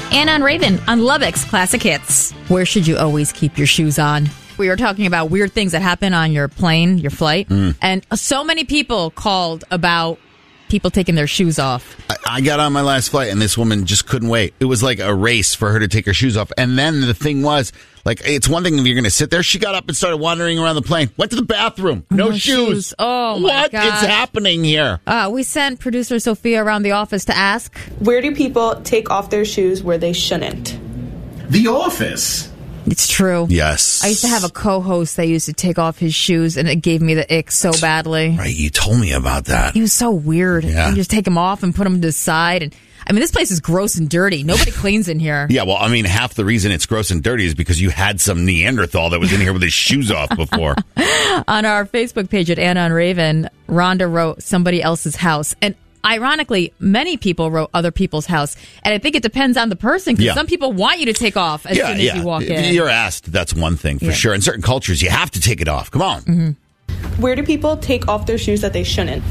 Anna and Raven on Lubbock's Classic Hits. Where should you always keep your shoes on? We were talking about weird things that happen on your plane, your flight. And so many people called about people taking their shoes off. I got on my last flight and this woman just couldn't wait. It was like a race for her to take her shoes off. And then the thing was, like, it's one thing if you're going to sit there. She got up and started wandering around the plane. Went to the bathroom. No shoes. Oh, my What God. is happening here? We sent producer Sophia around the office to ask. Where do people take off their shoes where they shouldn't? The Office. It's true. Yes. I used to have a co-host that used to take off his shoes, and it gave me the ick so badly. Right, you told me about that. He was so weird. Yeah. You just take them off and put them to the side. And I mean, this place is gross and dirty. Nobody cleans in here. Yeah, well, I mean, half the reason it's gross and dirty is because you had some Neanderthal that was in here with his shoes off before. On our Facebook page at Anna and Raven, Rhonda wrote somebody else's house. And ironically, many people wrote other people's house. And I think it depends on the person, because some people want you to take off as soon as you walk in. If you're asked, that's one thing for sure. In certain cultures, you have to take it off. Come on. Where do people take off their shoes that they shouldn't?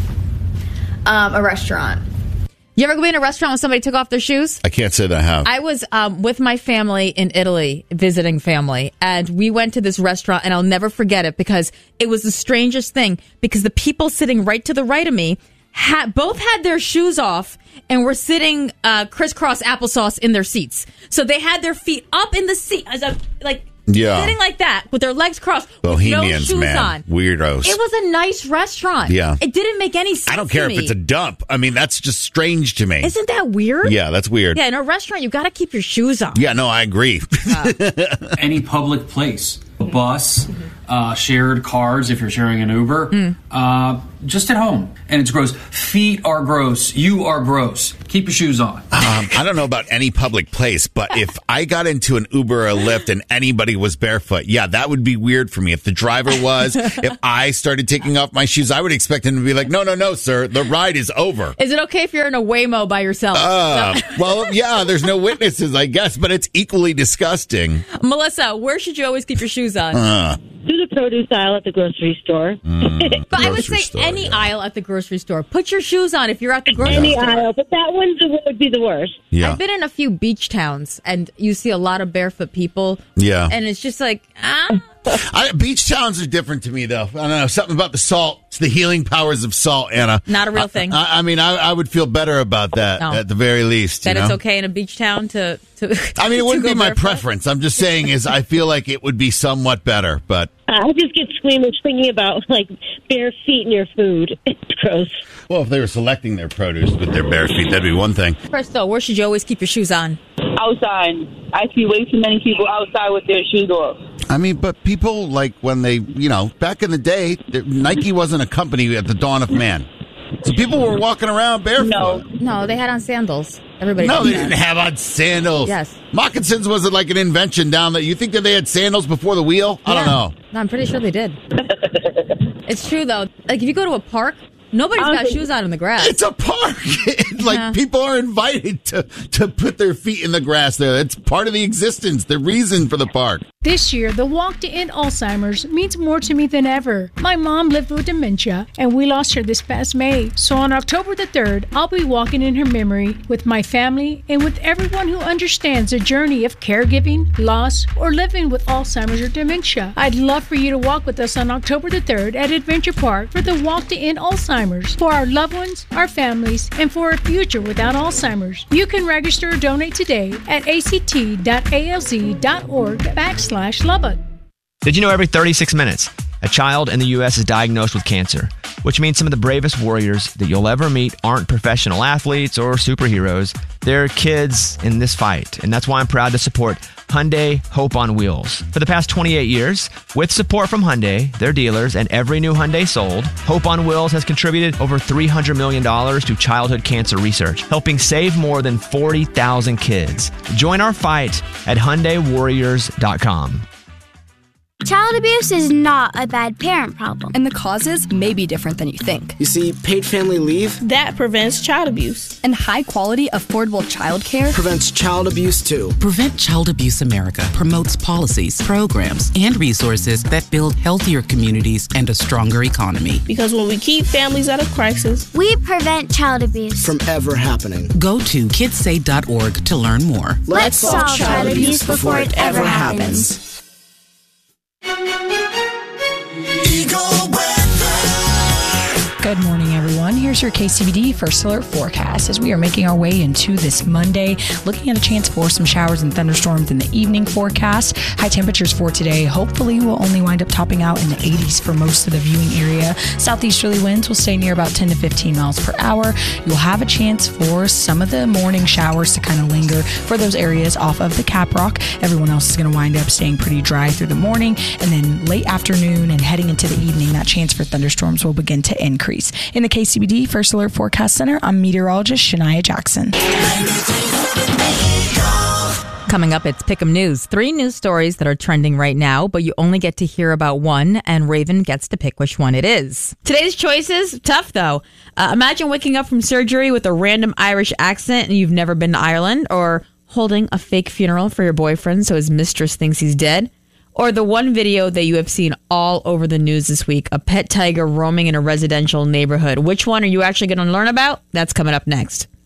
A restaurant. You ever go in a restaurant when somebody took off their shoes? I can't say that I have. I was with my family in Italy, visiting family, and we went to this restaurant, and I'll never forget it because it was the strangest thing, because the people sitting right to the right of me both had their shoes off and were sitting crisscross applesauce in their seats. So they had their feet up in the seat, sitting like that with their legs crossed, Bohemians, with no shoes man. on. Weirdos. It was a nice restaurant. Yeah. It didn't make any sense. I don't care to if me. it's a dump. I mean, that's just strange to me. Isn't that weird? Yeah, that's weird. Yeah, in a restaurant, you got to keep your shoes on. Yeah, no, I agree. Any public place, a bus, shared cars if you're sharing an Uber, just at home. And it's gross. Feet are gross. You are gross. Keep your shoes on. I don't know about any public place, but if I got into an Uber or a Lyft and anybody was barefoot, yeah, that would be weird for me. If the driver was, if I started taking off my shoes, I would expect him to be like, no, sir, the ride is over. Is it okay if you're in a Waymo by yourself? Well, yeah, there's no witnesses, I guess, but it's equally disgusting. Melissa, where should you always keep your shoes on? Do the produce aisle at the grocery store. But I would say any aisle at the grocery store. Put your shoes on if you're at the grocery Any store. aisle, but that one would be the worst. Yeah. I've been in a few beach towns, and you see a lot of barefoot people. Yeah. And it's just like, beach towns are different to me, though. I don't know, something about the salt. It's the healing powers of salt, Anna. Not a real thing. I mean, I would feel better about that at the very least. That you know? it's okay in a beach town to I mean, it wouldn't to be go my barefoot? preference. I'm just saying is I feel like it would be somewhat better, but... I just get squeamish thinking about, like, bare feet in your food. It's gross. Well, if they were selecting their produce with their bare feet, that'd be one thing. Crystal, where should you always keep your shoes on? Outside. I see way too many people outside with their shoes off. I mean, but people, like, when they, back in the day, Nike wasn't a company at the dawn of man. So people were walking around barefoot. No, they had on sandals. Everybody. No, did they that. didn't have on sandals. Yes. Moccasins wasn't like an invention down there. You think that they had sandals before the wheel? I don't know. No, I'm pretty sure they did. It's true, though. Like, if you go to a park, nobody's got shoes on in the grass. It's a park. People are invited to put their feet in the grass there. It's part of the existence, the reason for the park. This year, the Walk to End Alzheimer's means more to me than ever. My mom lived with dementia, and we lost her this past May. So on October the 3rd, I'll be walking in her memory with my family and with everyone who understands the journey of caregiving, loss, or living with Alzheimer's or dementia. I'd love for you to walk with us on October the 3rd at Adventure Park for the Walk to End Alzheimer's, for our loved ones, our families, and for a future without Alzheimer's. You can register or donate today at act.alz.org/Lubbock. Did you know every 36 minutes, a child in the U.S. is diagnosed with cancer? Which means some of the bravest warriors that you'll ever meet aren't professional athletes or superheroes. They're kids in this fight. And that's why I'm proud to support Hyundai Hope on Wheels. For the past 28 years, with support from Hyundai, their dealers, and every new Hyundai sold, Hope on Wheels has contributed over $300 million to childhood cancer research, helping save more than 40,000 kids. Join our fight at HyundaiWarriors.com. Child abuse is not a bad parent problem. And the causes may be different than you think. You see, paid family leave That prevents child abuse. And high-quality, affordable childcare prevents child abuse too. Prevent Child Abuse America promotes policies, programs, and resources that build healthier communities and a stronger economy. Because when we keep families out of crisis, We prevent child abuse. From ever happening. Go to kidssay.org to learn more. Let's solve child abuse before it ever happens. Good morning, everyone. Here's your KCBD First Alert forecast as we are making our way into this Monday, looking at a chance for some showers and thunderstorms in the evening forecast. High temperatures for today hopefully will only wind up topping out in the 80s for most of the viewing area. Southeasterly winds will stay near about 10 to 15 miles per hour. You'll have a chance for some of the morning showers to kind of linger for those areas off of the Cap Rock. Everyone else is going to wind up staying pretty dry through the morning, and then late afternoon and heading into the evening, that chance for thunderstorms will begin to increase. In the KCBD First Alert Forecast Center, I'm meteorologist Shania Jackson. Coming up, it's Pick'em News. 3 news stories that are trending right now, but you only get to hear about one, and Raven gets to pick which one it is. Today's choices, tough though. Imagine waking up from surgery with a random Irish accent and you've never been to Ireland, or holding a fake funeral for your boyfriend so his mistress thinks he's dead. Or the one video that you have seen all over the news this week, a pet tiger roaming in a residential neighborhood. Which one are you actually going to learn about? That's coming up next.